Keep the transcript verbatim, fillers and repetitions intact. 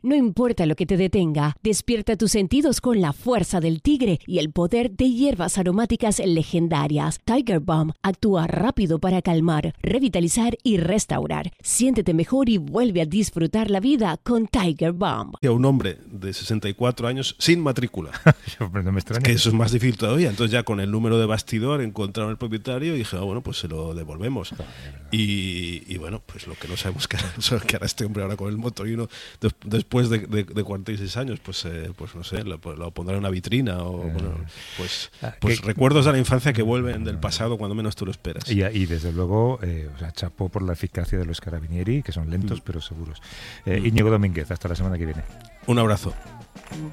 No importa lo que te detenga, despierta tus sentidos con la fuerza del tigre y el poder de hierbas aromáticas legendarias. Tiger Balm actúa rápido para calmar, revitalizar y restaurar. Siéntete mejor y vuelve a disfrutar la vida con Tiger Balm. Un hombre de sesenta y cuatro años sin matrícula. No me extraña. Que eso es más difícil todavía. Entonces ya con el número de bastidor encontraron el propietario y dije, ah, bueno, pues se lo devolvemos. Y, y bueno, pues lo que no sabemos que hará, que hará este hombre ahora con el motorino después de, de, de cuarenta y seis años, pues, eh, pues no sé, lo, lo pondrá en una vitrina o eh, bueno, pues, pues recuerdos de la infancia que vuelven del pasado cuando menos tú lo esperas. Y, y desde luego, eh, o sea, chapó por la eficacia de los carabinieri, que son lentos mm. pero seguros. Eh, mm. Íñigo Domínguez, hasta la semana que viene. Un abrazo.